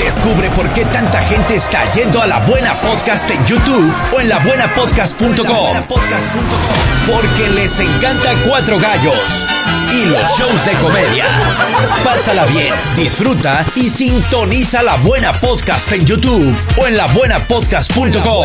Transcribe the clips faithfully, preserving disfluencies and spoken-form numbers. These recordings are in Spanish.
Descubre por qué tanta gente está yendo a La Buena Podcast en YouTube o en la buena podcast punto com. Porque les encanta Cuatro Gallos y los shows de comedia. Pásala bien, disfruta y sintoniza La Buena Podcast en YouTube o en la buena podcast punto com.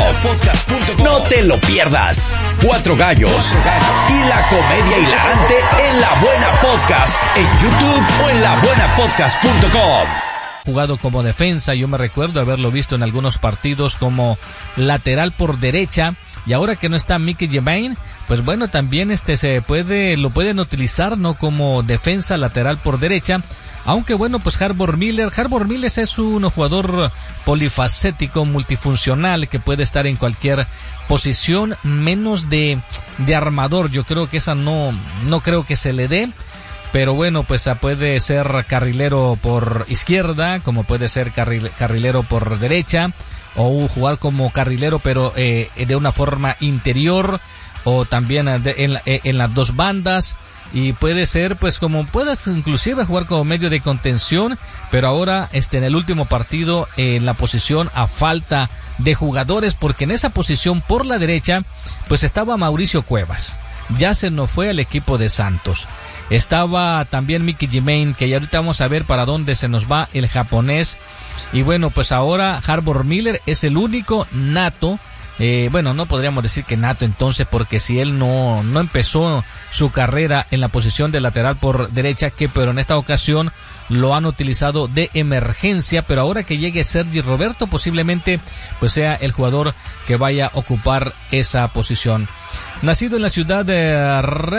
No te lo pierdas. Cuatro Gallos y la comedia hilarante en La Buena Podcast en YouTube o en la buena podcast punto com. Jugado como defensa, yo me recuerdo haberlo visto en algunos partidos como lateral por derecha, y ahora que no está Mickey Germain, pues bueno, también este se puede, lo pueden utilizar, ¿no?, como defensa lateral por derecha, aunque bueno, pues Harbour Miller, Harbour Miller es un jugador polifacético, multifuncional, que puede estar en cualquier posición, menos de, de armador. Yo creo que esa no, no creo que se le dé. Pero bueno, pues puede ser carrilero por izquierda, como puede ser carril, carrilero por derecha, o jugar como carrilero pero eh, de una forma interior, o también de, en, en las dos bandas, y puede ser pues como puedes inclusive jugar como medio de contención, pero ahora este en el último partido eh, en la posición a falta de jugadores, porque en esa posición por la derecha pues estaba Mauricio Cuevas. Ya se nos fue al equipo de Santos. Estaba también Mickey Germain, que ya ahorita vamos a ver para dónde se nos va el japonés. Y bueno, pues ahora Harbour Miller es el único nato. Eh, bueno, no podríamos decir que nato entonces, porque si él no, no empezó su carrera en la posición de lateral por derecha, que pero en esta ocasión lo han utilizado de emergencia, pero ahora que llegue Sergi Roberto, posiblemente pues sea el jugador que vaya a ocupar esa posición. Nacido en la ciudad de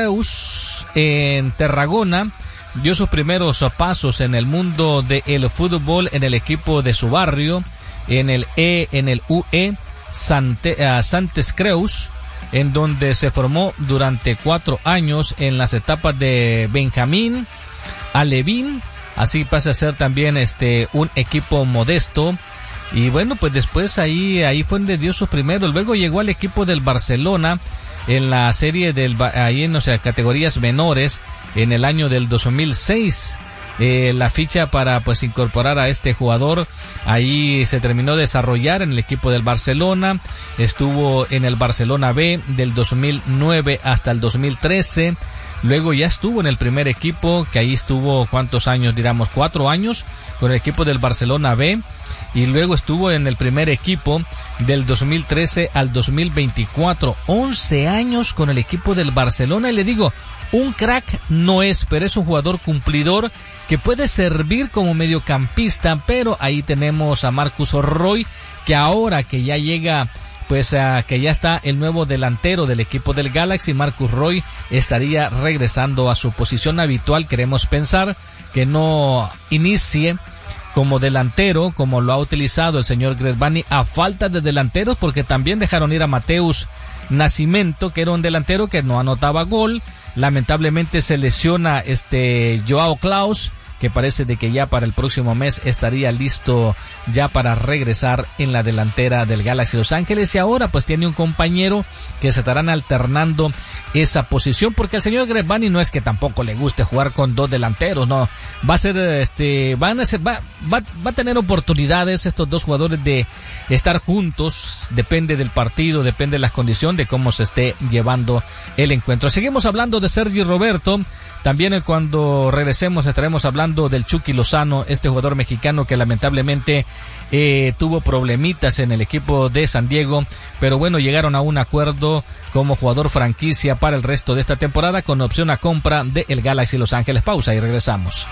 Reus, en Tarragona, dio sus primeros pasos en el mundo del fútbol en el equipo de su barrio, en el E, en el U E Sante, uh, Santes Creus, en donde se formó durante cuatro años en las etapas de Benjamín, Alevín, así pasa a ser también este un equipo modesto. Y bueno, pues después ahí ahí fue donde dio sus primeros. Luego llegó al equipo del Barcelona en la serie del ahí en o sea, categorías menores en el año del dos mil seis. Eh, la ficha para pues incorporar a este jugador ahí se terminó de desarrollar en el equipo del Barcelona. Estuvo en el Barcelona B del dos mil nueve hasta el dos mil trece. Luego ya estuvo en el primer equipo, que ahí estuvo, ¿cuántos años? Diríamos, cuatro años con el equipo del Barcelona B. Y luego estuvo en el primer equipo del dos mil trece al dos mil veinticuatro. once años con el equipo del Barcelona. Y le digo, un crack no es, pero es un jugador cumplidor que puede servir como mediocampista. Pero ahí tenemos a Marcus Roy, que ahora que ya llega... pues uh, que ya está el nuevo delantero del equipo del Galaxy, Marcus Roy, estaría regresando a su posición habitual. Queremos pensar que no inicie como delantero, como lo ha utilizado el señor Greg Vanney, a falta de delanteros, porque también dejaron ir a Mateus Nascimento, que era un delantero que no anotaba gol. Lamentablemente se lesiona este Joao Klaus, que parece de que ya para el próximo mes estaría listo ya para regresar en la delantera del Galaxy Los Ángeles. Y ahora pues tiene un compañero que se estarán alternando esa posición, porque al señor Greg Vanney no es que tampoco le guste jugar con dos delanteros, no, va a ser este van a ser, va, va, va a tener oportunidades estos dos jugadores de estar juntos, depende del partido, depende de las condiciones de cómo se esté llevando el encuentro. Seguimos hablando de Sergi Roberto. También cuando regresemos estaremos hablando del Chucky Lozano, este jugador mexicano que lamentablemente eh, tuvo problemitas en el equipo de San Diego, pero bueno, llegaron a un acuerdo como jugador franquicia para el resto de esta temporada con opción a compra de el Galaxy Los Ángeles. Pausa y regresamos.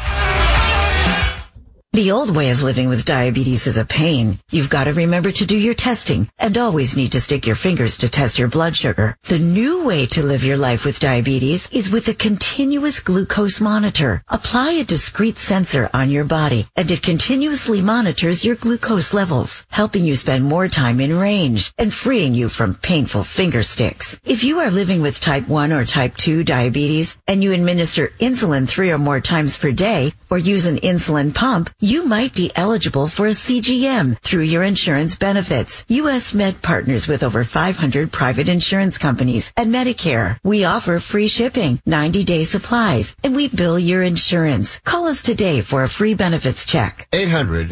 The old way of living with diabetes is a pain. You've got to remember to do your testing and always need to stick your fingers to test your blood sugar. The new way to live your life with diabetes is with a continuous glucose monitor. Apply a discrete sensor on your body and it continuously monitors your glucose levels, helping you spend more time in range and freeing you from painful finger sticks. If you are living with type one or type two diabetes and you administer insulin three or more times per day or use an insulin pump, you might be eligible for a C G M through your insurance benefits. U S Med partners with over five hundred private insurance companies and Medicare. We offer free shipping, ninety day supplies, and we bill your insurance. Call us today for a free benefits check. eight hundred